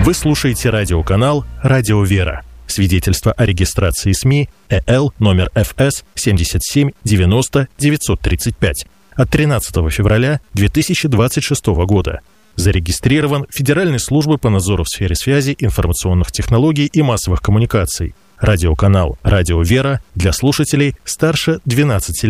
Вы слушаете радиоканал «Радио Вера». Свидетельство о регистрации СМИ ЭЛ номер ФС 77 90 935 от 13 февраля 2026 года. Зарегистрирован Федеральной службой по надзору в сфере связи, информационных технологий и массовых коммуникаций. Радиоканал «Радио Вера» для слушателей старше 12 лет.